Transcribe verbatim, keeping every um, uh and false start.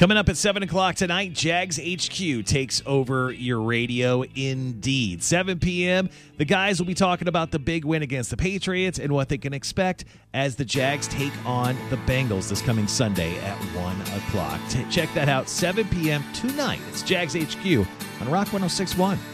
Coming up at seven o'clock tonight, Jags H Q takes over your radio indeed. seven p.m., the guys will be talking about the big win against the Patriots and what they can expect as the Jags take on the Bengals this coming Sunday at one o'clock. Check that out, seven p.m. tonight. It's Jags H Q on Rock one oh six point one.